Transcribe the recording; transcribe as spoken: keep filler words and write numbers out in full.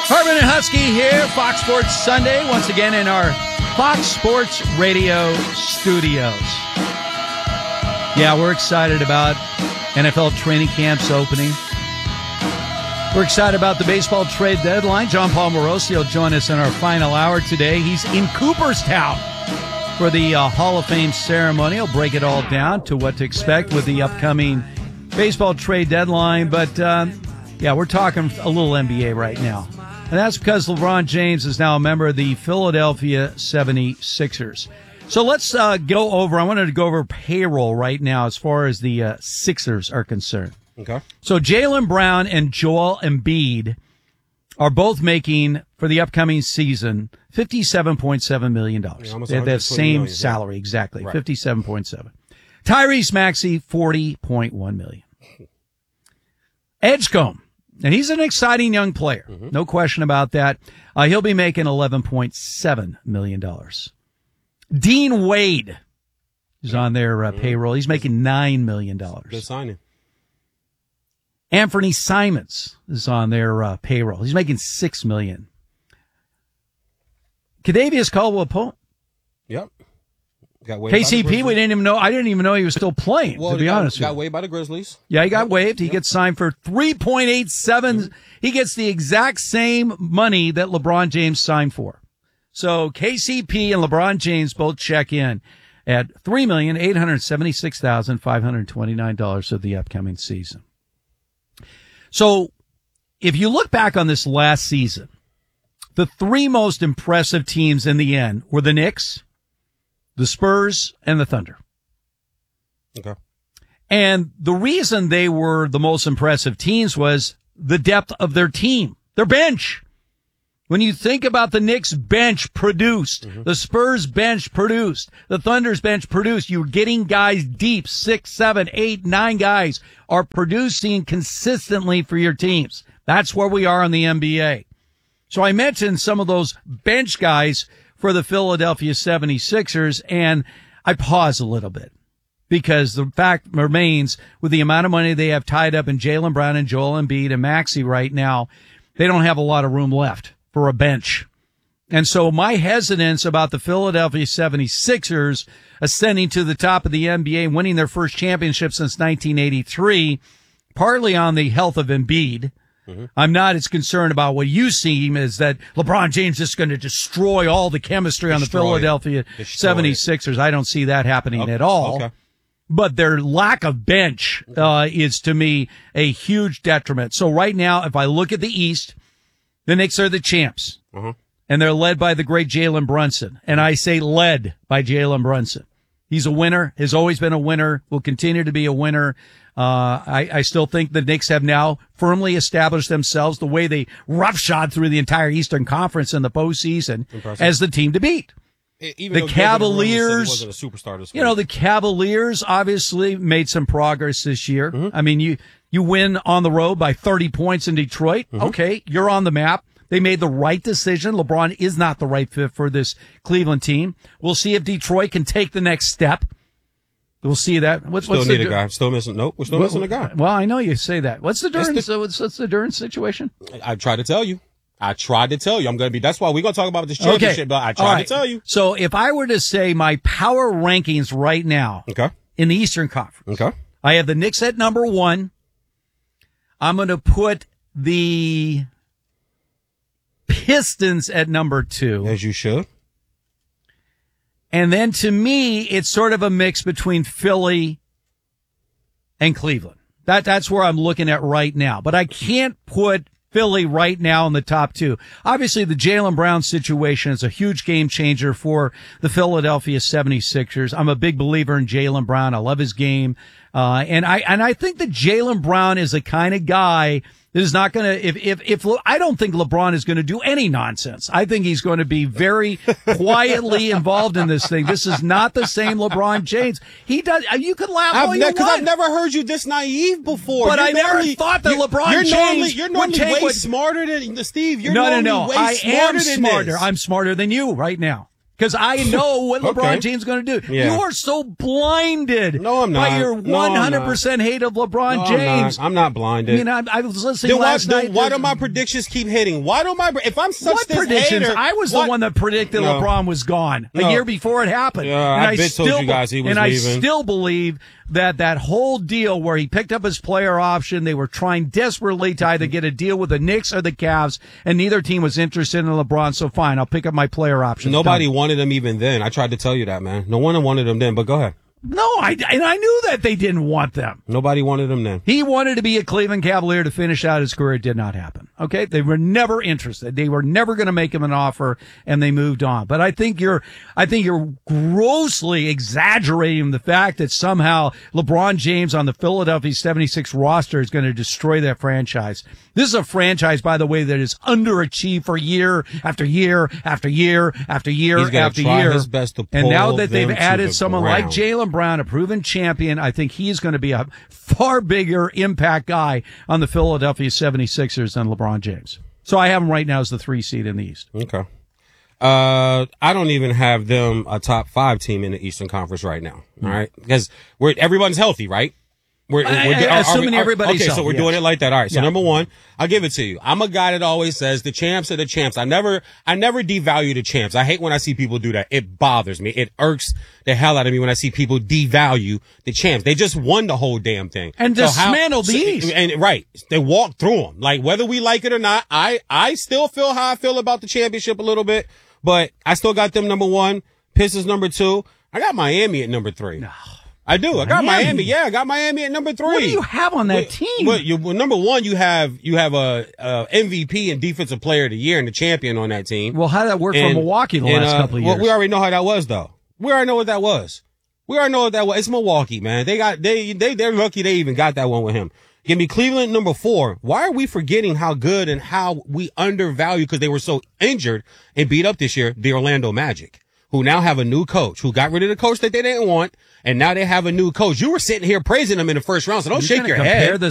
Hartman and Husky here, Fox Sports Sunday, once again in our Fox Sports Radio studios. Yeah, we're excited about N F L training camps opening. We're excited about the baseball trade deadline. John Paul Morosi will join us in our final hour today. He's in Cooperstown for the uh, Hall of Fame ceremony. He'll break it all down to what to expect with the upcoming baseball trade deadline. But, uh, yeah, we're talking a little N B A right now. And that's because LeBron James is now a member of the Philadelphia seventy-sixers. So let's uh, go over, I wanted to go over payroll right now as far as the uh, Sixers are concerned. Okay. So Jaylen Brown and Joel Embiid are both making, for the upcoming season, fifty-seven point seven million dollars. Yeah, they have the same million, salary, yeah. exactly, right. fifty-seven point seven. Tyrese Maxey, forty point one million dollars. Edgecombe. And he's an exciting young player. Mm-hmm. No question about that. Uh, he'll be making eleven point seven million dollars. Dean Wade is on their uh, mm-hmm. payroll. He's making nine million dollars. Good signing. Anthony Simons is on their uh, payroll. He's making six million dollars. Kadavius Caldwell-Pope. Yep. Got K C P, we didn't even know. I didn't even know he was still playing, well, to be got, honest with you. Got waived by the Grizzlies. Yeah, he got waived. He yep. gets signed for three point eight seven. Mm-hmm. He gets the exact same money that LeBron James signed for. So K C P and LeBron James both check in at three million eight hundred seventy-six thousand five hundred twenty-nine dollars of the upcoming season. So if you look back on this last season, the three most impressive teams in the end were the Knicks, the Spurs, and the Thunder. Okay. And the reason they were the most impressive teams was the depth of their team, their bench. When you think about the Knicks bench produced, mm-hmm. the Spurs bench produced, the Thunder's bench produced, you're getting guys deep, six, seven, eight, nine guys are producing consistently for your teams. That's where we are in the N B A. So I mentioned some of those bench guys for the Philadelphia seventy-sixers, and I pause a little bit because the fact remains, with the amount of money they have tied up in Jaylen Brown and Joel Embiid and Maxey right now, they don't have a lot of room left for a bench. And so my hesitance about the Philadelphia seventy-sixers ascending to the top of the N B A, winning their first championship since nineteen eighty-three, partly on the health of Embiid. Mm-hmm. I'm not as concerned about what you seem as that LeBron James is going to destroy all the chemistry on the Philadelphia seventy-sixers. I don't see that happening okay. at all. Okay. But their lack of bench uh, is, to me, a huge detriment. So right now, if I look at the East, the Knicks are the champs. Mm-hmm. And they're led by the great Jalen Brunson. And I say led by Jalen Brunson. He's a winner, has always been a winner, will continue to be a winner. Uh, I, I still think the Knicks have now firmly established themselves the way they roughshod through the entire Eastern Conference in the postseason Impressive. As the team to beat. Even the Cavaliers, wasn't a superstar this you know, the Cavaliers obviously made some progress this year. Mm-hmm. I mean, you, you win on the road by thirty points in Detroit. Mm-hmm. Okay, you're on the map. They made the right decision. LeBron is not the right fit for this Cleveland team. We'll see if Detroit can take the next step. We'll see that. What's, still what's need the, a guy. Still missing. Nope, we're still well, missing a guy. Well, I know you say that. What's the Durant? The, what's, what's the Durant situation? I, I tried to tell you. I tried to tell you. I'm going to be. That's why we're going to talk about this championship. Okay. But I tried right. to tell you. So if I were to say my power rankings right now, okay, in the Eastern Conference, okay, I have the Knicks at number one. I'm going to put the Pistons at number two. As you should. And then to me, it's sort of a mix between Philly and Cleveland. That, that's where I'm looking at right now. But I can't put Philly right now in the top two. Obviously, the Jaylen Brown situation is a huge game changer for the Philadelphia seventy-sixers. I'm a big believer in Jaylen Brown. I love his game. Uh, and I, and I think that Jaylen Brown is the kind of guy that is not going to, if, if, if, I don't think LeBron is going to do any nonsense. I think he's going to be very quietly involved in this thing. This is not the same LeBron James. He does, you could laugh all you want. Because I've never heard you this naive before. But you're I never normally, thought that LeBron you're James normally, You're normally would take way what, smarter than Steve. You're no, normally no, no. way I smarter am than smarter. this. I'm smarter than you right now. Because I know what LeBron Okay. James is going to do. Yeah. You are so blinded No, I'm not. by your No, I'm one hundred percent hate of LeBron No, James. I'm not, I'm not blinded. I mean, I, I was listening then why, last then night. why do my predictions keep hitting? Why do my if I'm such What this predictions? hater? I was what, the one that predicted No. LeBron was gone a No. year before it happened. Yeah, and I bet still, told you guys he was and leaving. I still believe that that whole deal where he picked up his player option, they were trying desperately to either get a deal with the Knicks or the Cavs, and neither team was interested in LeBron. So fine, I'll pick up my player option. Nobody Done. wanted him even then. I tried to tell you that, man. No one wanted him then. But go ahead. No, I and I knew that they didn't want them. Nobody wanted him then. He wanted to be a Cleveland Cavalier to finish out his career. It did not happen. Okay. They were never interested. They were never going to make him an offer, and they moved on. But I think you're, I think you're grossly exaggerating the fact that somehow LeBron James on the Philadelphia seventy-six roster is going to destroy that franchise. This is a franchise, by the way, that is underachieved for year after year after year after year He's gonna after try year. his best to And pull now that they've them to added the someone like ground. Jaylen Brown, a proven champion, I think he's going to be a far bigger impact guy on the Philadelphia seventy-sixers than LeBron James. So I have him right now as the three seed in the East. Okay. Uh, I don't even have them a top five team in the Eastern Conference right now. All right, because we're everyone's healthy, right? We're, I- we're I- are- are assuming we- are- everybody's okay. So healthy, we're doing yes. it like that. All right. So Yeah. number one, I'll give it to you. I'm a guy that always says the champs are the champs. I never, I never devalue the champs. I hate when I see people do that. It bothers me. It irks the hell out of me when I see people devalue the champs. They just won the whole damn thing And So how- dismantled the so- East. And right, they walked through them. Like whether we like it or not, I, I still feel how I feel about the championship a little bit, but I still got them number one. Pistons number two. I got Miami at number three. I do. I got Miami. Miami. Yeah, I got Miami at number three. What do you have on that Well, team? Well, you, well, number one, you have you have a, a M V P and Defensive Player of the Year and the champion on that team. Well, how did that work And- for Milwaukee the and, last uh, couple of years? Well, we already know how that was, though. We already know what that was. We already know what that was. It's Milwaukee, man. They got they they they're lucky they even got that one with him. Give me Cleveland number four. Why are we forgetting how good and how we undervalue because they were so injured and beat up this year? The Orlando Magic, who now have a new coach, who got rid of the coach that they didn't want, and now they have a new coach. You were sitting here praising them in the first round, so don't You're shake gonna your compare head. the